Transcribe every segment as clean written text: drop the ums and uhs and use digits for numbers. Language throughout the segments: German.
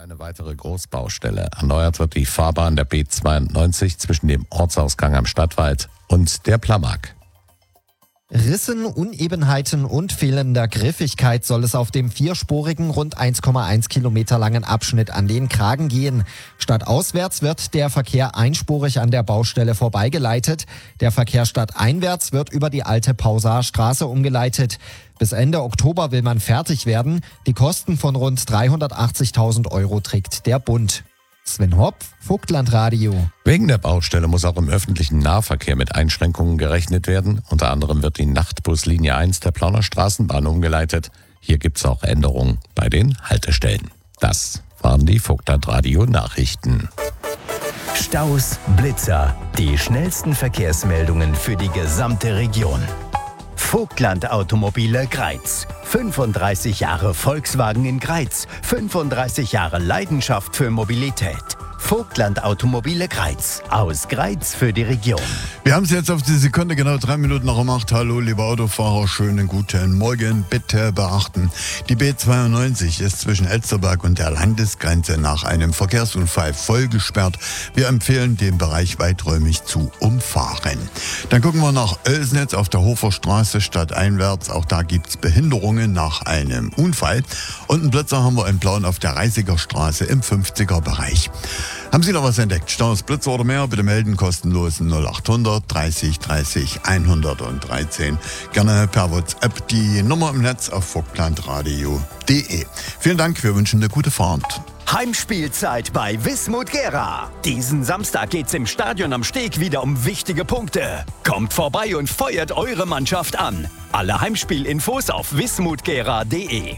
Eine weitere Großbaustelle. Erneuert wird die Fahrbahn der B92 zwischen dem Ortsausgang am Stadtwald und der Plamag. Rissen, Unebenheiten und fehlender Griffigkeit soll es auf dem vierspurigen, rund 1,1 Kilometer langen Abschnitt an den Kragen gehen. Stadtauswärts wird der Verkehr einspurig an der Baustelle vorbeigeleitet. Der Verkehr stadteinwärts wird über die alte Pausaer Straße umgeleitet. Bis Ende Oktober will man fertig werden. Die Kosten von rund 380.000 € trägt der Bund. Sven Hopf, Vogtlandradio. Wegen der Baustelle muss auch im öffentlichen Nahverkehr mit Einschränkungen gerechnet werden. Unter anderem wird die Nachtbuslinie 1 der Plauner Straßenbahn umgeleitet. Hier gibt es auch Änderungen bei den Haltestellen. Das waren die Vogtlandradio Nachrichten. Staus, Blitzer, die schnellsten Verkehrsmeldungen für die gesamte Region. Vogtland Automobile Greiz. 35 Jahre Volkswagen in Greiz. 35 Jahre Leidenschaft für Mobilität. Vogtland Automobile Greiz. Aus Greiz für die Region. Wir haben es jetzt auf die Sekunde, genau 3 Minuten nach 8. Hallo, liebe Autofahrer, schönen guten Morgen. Bitte beachten, die B92 ist zwischen Elsterberg und der Landesgrenze nach einem Verkehrsunfall voll gesperrt. Wir empfehlen, den Bereich weiträumig zu umfahren. Dann gucken wir nach Oelsnitz auf der Hoferstraße stadteinwärts. Auch da gibt es Behinderungen nach einem Unfall. Und einen Blitzer haben wir in Plauen auf der Reisiger Straße im 50er-Bereich. Haben Sie noch was entdeckt? Staus, Blitzer oder mehr? Bitte melden, kostenlos 0800 30 30 113. Gerne per WhatsApp die Nummer im Netz auf vogtlandradio.de. Vielen Dank, wir wünschen eine gute Fahrt. Heimspielzeit bei Wismut Gera. Diesen Samstag geht's im Stadion am Steg wieder um wichtige Punkte. Kommt vorbei und feuert eure Mannschaft an. Alle Heimspielinfos auf wismutgera.de.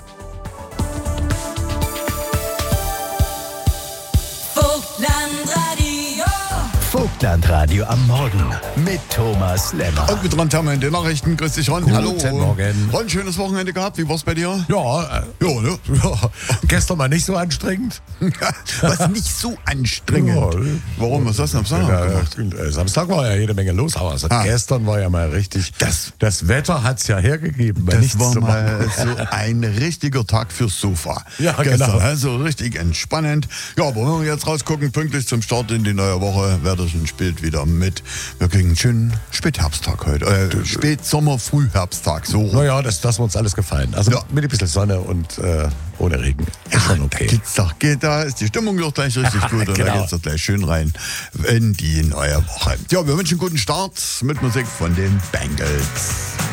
Vogtlandradio am Morgen mit Thomas Lemmer. Und mit dran haben wir in den Nachrichten. Grüß dich, Ron. Hallo. Guten Morgen. Ron, schönes Wochenende gehabt. Wie war's bei dir? Ja, Ne? gestern mal nicht so anstrengend. Was nicht so anstrengend. Ja. Warum? Was hast du am Sonntag gemacht? Samstag war ja jede Menge los, aber gestern war ja mal richtig. Das Wetter hat's ja hergegeben. Das war mal so ein richtiger Tag fürs Sofa. Ja, gestern, genau. Also richtig entspannend. Ja, aber wenn wir jetzt rausgucken, pünktlich zum Start in die neue Woche, Wetterchen spielt wieder mit. Wir kriegen einen schönen Spätherbsttag heute. Spätsommer, Frühherbsttag. So. Naja, das lassen wir uns alles gefallen. Also mit ein bisschen Sonne und ohne Regen. Ist schon okay. Da ist die Stimmung doch gleich richtig gut und Genau. da geht's doch gleich schön rein in die neue Woche. Ja, wir wünschen einen guten Start mit Musik von den Bangles.